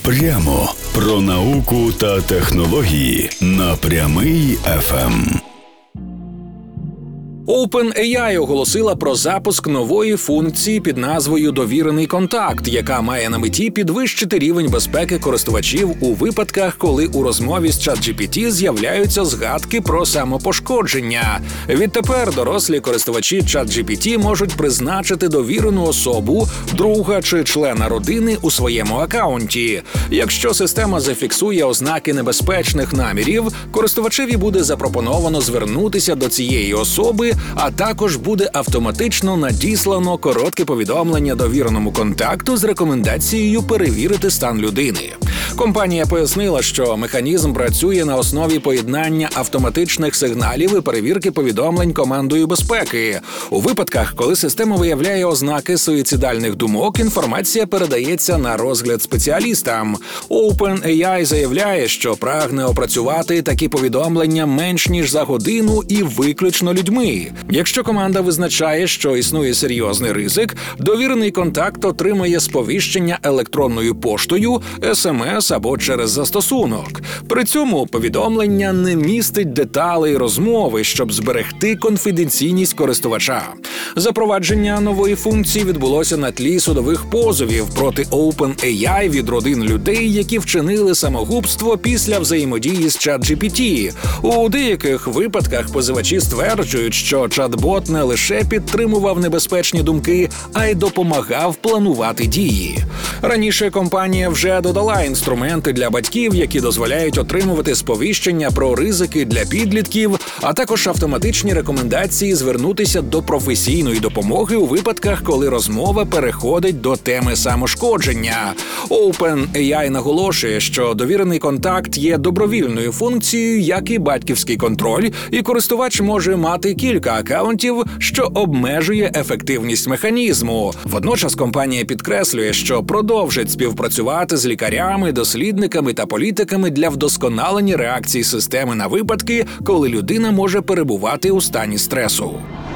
Прямо про науку та технології на Прямий ФМ. OpenAI оголосила про запуск нової функції під назвою «Довірений контакт», яка має на меті підвищити рівень безпеки користувачів у випадках, коли у розмові з ChatGPT з'являються згадки про самопошкодження. Відтепер дорослі користувачі ChatGPT можуть призначити довірену особу, друга чи члена родини у своєму акаунті. Якщо система зафіксує ознаки небезпечних намірів, користувачеві буде запропоновано звернутися до цієї особи, а також буде автоматично надіслано коротке повідомлення довіреному контакту з рекомендацією перевірити стан людини. Компанія пояснила, що механізм працює на основі поєднання автоматичних сигналів і перевірки повідомлень командою безпеки. У випадках, коли система виявляє ознаки суїцидальних думок, інформація передається на розгляд спеціалістам. OpenAI заявляє, що прагне опрацювати такі повідомлення менш ніж за годину і виключно людьми. Якщо команда визначає, що існує серйозний ризик, довірений контакт отримає сповіщення електронною поштою, СМС або через застосунок. При цьому повідомлення не містить деталей розмови, щоб зберегти конфіденційність користувача. Запровадження нової функції відбулося на тлі судових позовів проти OpenAI від родин людей, які вчинили самогубство після взаємодії з ChatGPT. У деяких випадках позивачі стверджують, що чат-бот не лише підтримував небезпечні думки, а й допомагав планувати дії. Раніше компанія вже додала інструменти для батьків, які дозволяють отримувати сповіщення про ризики для підлітків, а також автоматичні рекомендації звернутися до професійної допомоги у випадках, коли розмова переходить до теми самошкодження. OpenAI наголошує, що довірений контакт є добровільною функцією, як і батьківський контроль, і користувач може мати кілька акаунтів, що обмежує ефективність механізму. Водночас компанія підкреслює, що продовжить співпрацювати з лікарями, дослідниками та політиками для вдосконалення реакцій системи на випадки, коли людина може перебувати у стані стресу.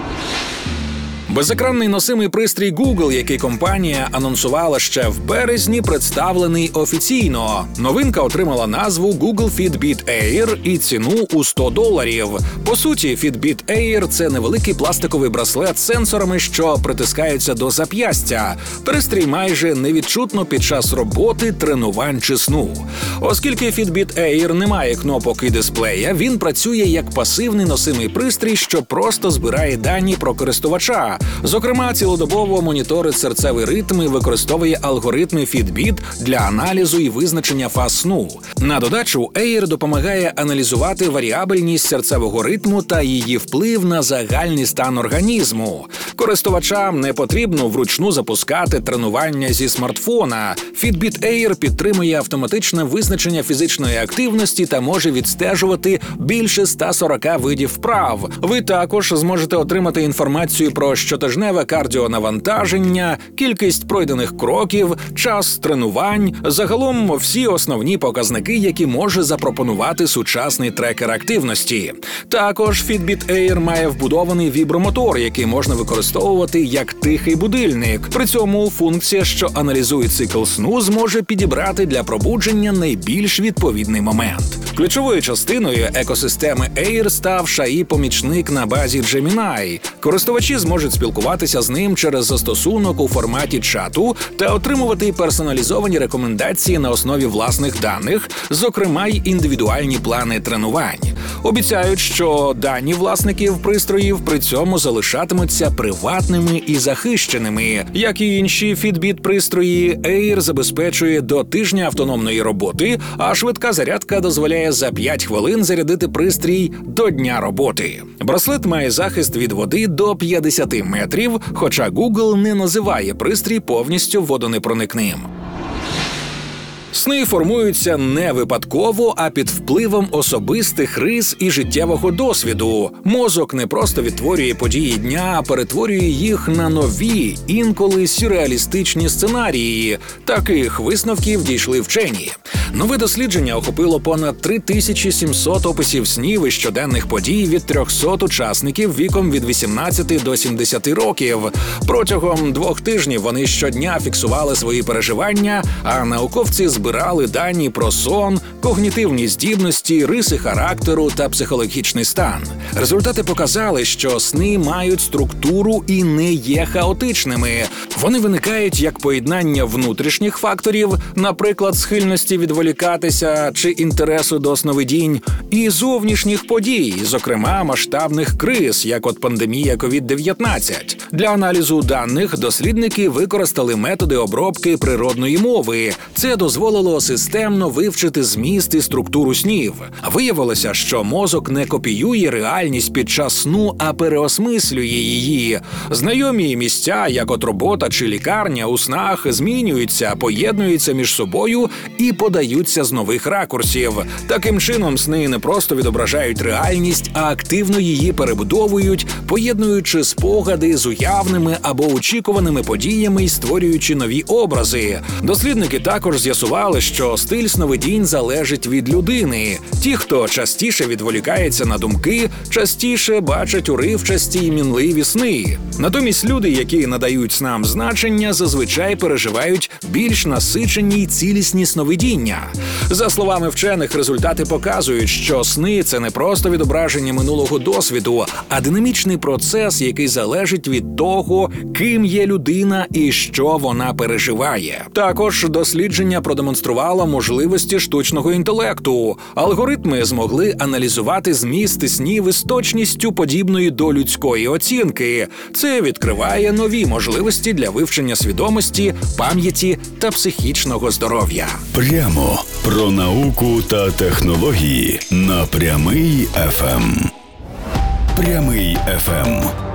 Безекранний носимий пристрій Google, який компанія анонсувала ще в березні, представлений офіційно. Новинка отримала назву Google Fitbit Air і ціну у $100. По суті, Fitbit Air – це невеликий пластиковий браслет з сенсорами, що притискаються до зап'ястя. Пристрій майже невідчутно під час роботи, тренувань чи сну. Оскільки Fitbit Air не має кнопок і дисплея, він працює як пасивний носимий пристрій, що просто збирає дані про користувача. Зокрема, цілодобово моніторить серцевий ритм і використовує алгоритми Fitbit для аналізу і визначення фаз сну. На додачу, Air допомагає аналізувати варіабельність серцевого ритму та її вплив на загальний стан організму. Користувачам не потрібно вручну запускати тренування зі смартфона. Fitbit Air підтримує автоматичне визначення фізичної активності та може відстежувати більше 140 видів вправ. Ви також зможете отримати інформацію про щотижневе кардіонавантаження, кількість пройдених кроків, час тренувань, загалом всі основні показники, які може запропонувати сучасний трекер активності. Також Fitbit Air має вбудований вібромотор, який можна використовувати як тихий будильник. При цьому функція, що аналізує цикл сну, зможе підібрати для пробудження найбільш відповідний момент. Ключовою частиною екосистеми Air став AI-помічник на базі Gemini. Користувачі зможуть спілкуватися з ним через застосунок у форматі чату та отримувати персоналізовані рекомендації на основі власних даних, зокрема й індивідуальні плани тренувань. Обіцяють, що дані власників пристроїв при цьому залишатимуться приватними і захищеними. Як і інші Fitbit-пристрої, Air забезпечує до тижня автономної роботи, а швидка зарядка дозволяє за 5 хвилин зарядити пристрій до дня роботи. Браслет має захист від води до 50 метрів, хоча Google не називає пристрій повністю водонепроникним. Сни формуються не випадково, а під впливом особистих рис і життєвого досвіду. Мозок не просто відтворює події дня, а перетворює їх на нові, інколи сюрреалістичні сценарії. Таких висновків дійшли вчені. Нове дослідження охопило понад 3700 описів снів і щоденних подій від 300 учасників віком від 18 до 70 років. Протягом 2 тижнів вони щодня фіксували свої переживання, а науковці збирали дані про сон, когнітивні здібності, риси характеру та психологічний стан. Результати показали, що сни мають структуру і не є хаотичними. Вони виникають як поєднання внутрішніх факторів, наприклад, схильності відволікатися чи інтересу до сновидінь, і зовнішніх подій, зокрема масштабних криз, як от пандемія COVID-19. Для аналізу даних дослідники використали методи обробки природної мови. Це дозволило системно вивчити зміст і структуру снів. Виявилося, що мозок не копіює реальність під час сну, а переосмислює її. Знайомі місця, як от робота чи лікарня, у снах змінюються, поєднуються між собою і подаються з нових ракурсів. Таким чином, сни не просто відображають реальність, а активно її перебудовують, поєднуючи спогади з уявними або очікуваними подіями і створюючи нові образи. Дослідники також з'ясували, що стиль сновидінь залежить від людини. Ті, хто частіше відволікається на думки, частіше бачать уривчасті й мінливі сни. Натомість люди, які надають снам значення, зазвичай переживають більш насичені й цілісні сновидіння. За словами вчених, результати показують, що сни – це не просто відображення минулого досвіду, а динамічний процес, який залежить від того, ким є людина і що вона переживає. Також дослідження продемонструвало можливості штучного інтелекту. Алгоритми змогли аналізувати зміст снів із точністю, подібною до людської оцінки. Це відкриває нові можливості для вивчення свідомості, пам'яті та психічного здоров'я. Прямо про науку та технології на Прямий ФМ. Прямий ФМ.